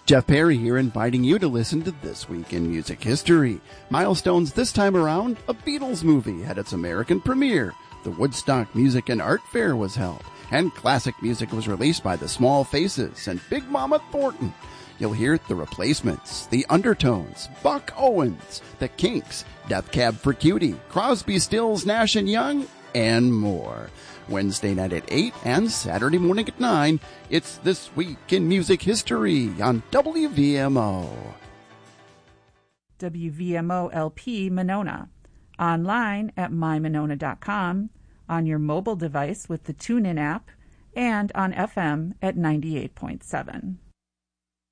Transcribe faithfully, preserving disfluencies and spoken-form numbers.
Jeff Perry here, inviting you to listen to This Week in Music History. Milestones this time around, a Beatles movie had its American premiere. The Woodstock Music and Art Fair was held, and classic music was released by the Small Faces and Big Mama Thornton. You'll hear The Replacements, The Undertones, Buck Owens, The Kinks, Death Cab for Cutie, Crosby, Stills, Nash and Young, and more. Wednesday night at eight and Saturday morning at nine, it's This Week in Music History on W V M O. W V M O L P Monona. Online at my monona dot com, on your mobile device with the TuneIn app, and on F M at ninety-eight point seven.